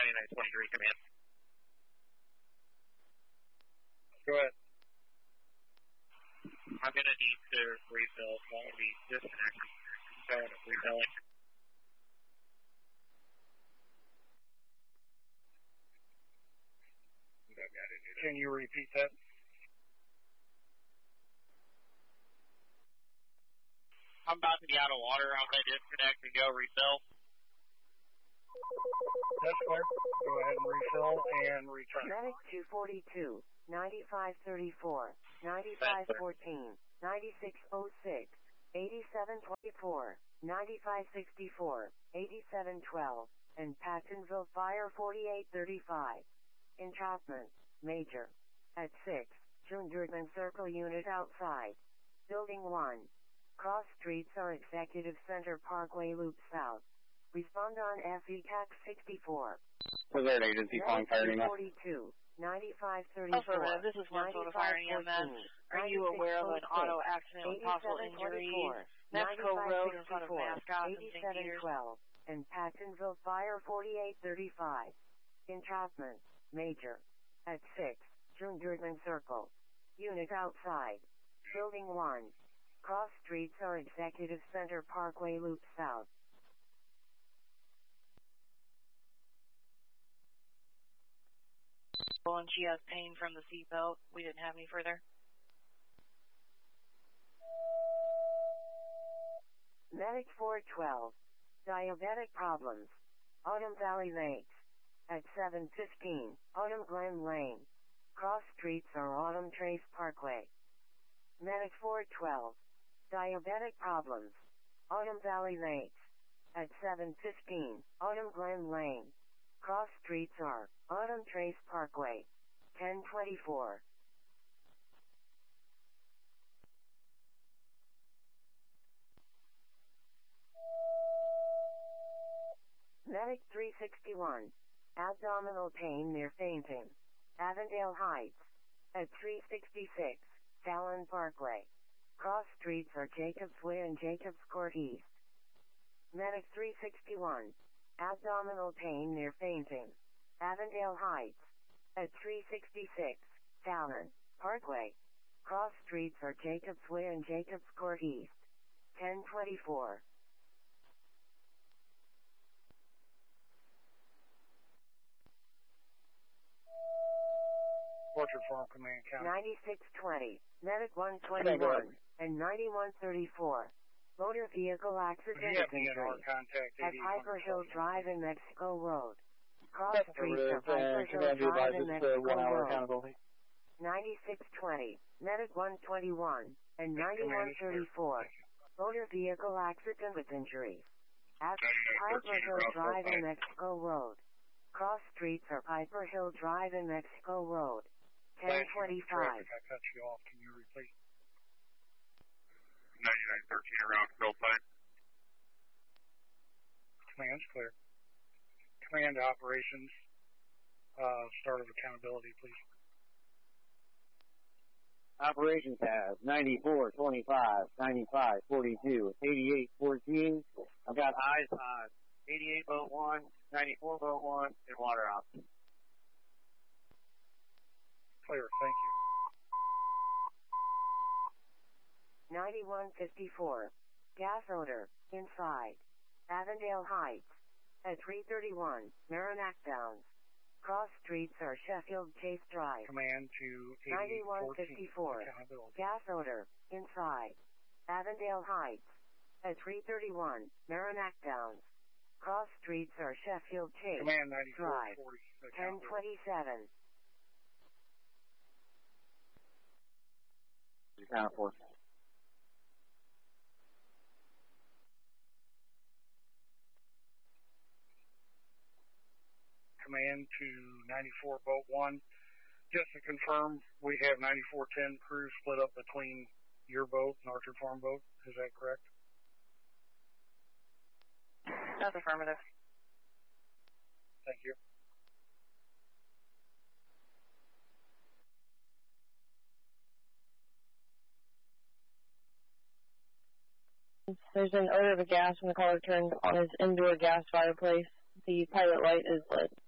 9923 command. Go ahead. I'm going to need to refill, so I'm going to be disconnected. So I'm refilling. Can you repeat that? I'm about to be out of water. I'm going to disconnect and go refill. That's clear. Go ahead and refill and return. Medic 242, 9534, 9514, 9606, 8724, 9564, 8712, and Pattonville Fire 4835. Entrapment, Major. At 6, Junderman Circle Unit outside. Building 1. Cross streets are Executive Center Parkway Loop South. Respond on FECAC 64. Preserve Agency calling fire EMS. 42, 9534. Affirmative, this is one photo fire EMS. Are you aware of an auto accident with possible injuries? Mexico Road in front of Mascot and St. Peter's. 8712, and Pattonville Fire 4835. Entrapment, Major. At 6, Junderman Circle. Unit outside. Building 1. Cross streets are Executive Center Parkway Loop South. And she has pain from the seatbelt. We didn't have any further. Medic 412. Diabetic problems. Autumn Valley Lakes. At 715, Autumn Glen Lane. Cross streets are Autumn Trace Parkway. Medic 412. Diabetic problems. Autumn Valley Lakes. At 715, Autumn Glen Lane. Cross streets are Autumn Trace Parkway. 1024. Medic 361. Abdominal pain near fainting. Avondale Heights. At 366, Fallon Parkway. Cross streets are Jacobs Way and Jacobs Court East. Medic 361. Abdominal pain near fainting. Avondale Heights. At 366, Fallon Parkway. Cross streets are Jacobs Way and Jacobs Court East. 1024. Orchard Farm Command County. 9620, Medic 121, and 9134. Motor vehicle accident injury at Piper Hill Drive and Mexico Road. Cross streets of Piper Hill Drive and Mexico Road. 9620, Medic 121, and 9134. Motor vehicle accident with injuries at Piper Hill Drive and Mexico Road. Cross streets are Piper Hill Drive and Mexico Road. 1025. I cut you off. Can you repeat? 9913 around Hillside. Command's clear. Command operations. Start of accountability, please. Operations have 94, 25, 95, 42, 88, 14. I've got eyes on 88 boat 1, 94 boat 1, and water off. Clear, thank you. 9154. Gas odor, inside. Avondale Heights. At 331, Merrimack Downs. Cross streets are Sheffield Chase Drive. Command to 9154. Gas odor, inside. Avondale Heights. At 331, Merrimack Downs. Cross streets are Sheffield Chase Command Drive. 9440. 1027. Count for. Command to 94 boat 1. Just to confirm, we have 9410 crew split up between your boat and Orchard Farm boat. Is that correct? That's affirmative. Thank you. There's an odor of a gas when the caller turned on his indoor gas fireplace. The pilot light is lit.